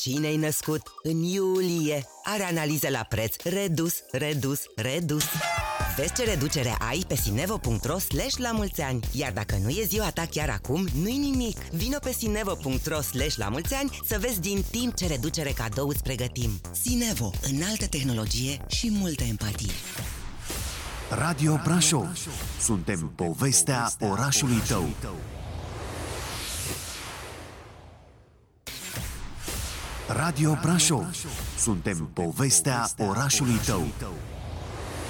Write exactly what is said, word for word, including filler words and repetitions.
Cine-ai născut în iulie are analiză la preț redus, redus, redus. Vezi ce reducere ai pe sinevo punct ro slash la mulți ani. Iar dacă nu e ziua ta chiar acum, nu-i nimic. Vino pe sinevo punct ro slash la mulți ani să vezi din timp ce reducere cadou îți pregătim. Sinevo, înaltă tehnologie și multă empatie. Radio Brașov. Suntem povestea orașului tău. Radio Brașov. Suntem povestea orașului tău.